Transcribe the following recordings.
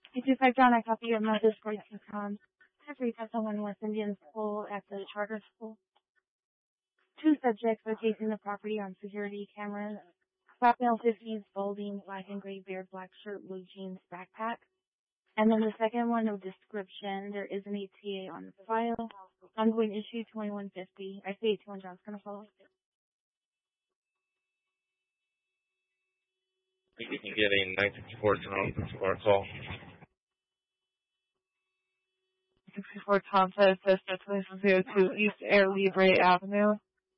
825 John, I copy your message for you to come. Every time someone West Indian school at the charter school. 2 subjects were casing the property on security cameras. Black male 15s, balding, black and gray beard, black shirt, blue jeans, backpack. And then the second one, no description. There is an ATA on the file. Ongoing issue 2150. I say 81 John's gonna follow. You can get a 964 Tom for a call. 64 Tom says 2202 East Air Libre Avenue.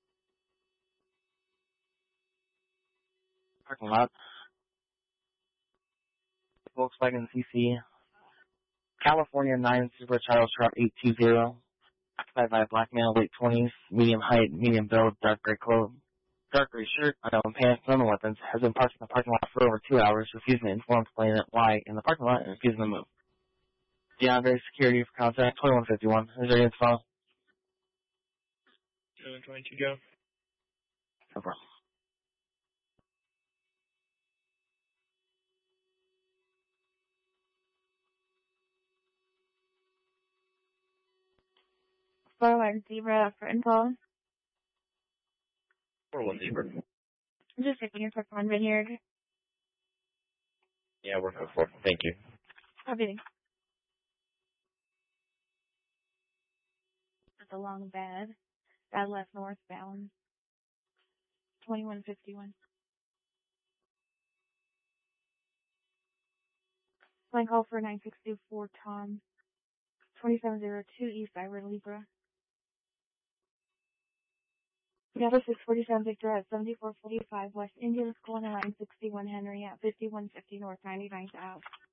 Parking lot. Volkswagen CC. California 9 Supercharged Truck 820. Occupied by a black male, late 20s, medium height, medium build, dark gray clothes. Dark gray shirt, unknown pants, no weapons, has been parked in the parking lot for over 2 hours, refusing to inform explaining why in the parking lot and refusing to move. DeAndre, security for contact, 2151. Is there any phone? 722 go. No problem. Starlight Zebra for info. 41 Zebra. I'm just taking your quick on Vineyard. Yeah, we're good for it. Thank you. Copy. It's a long bad. Bad left northbound. 2151. Line call for 9624 Tom. 2702 East Ira Libra. Number 647 Victor at 7445 West Indian School and 961 Henry at 5150 North 99th Ave.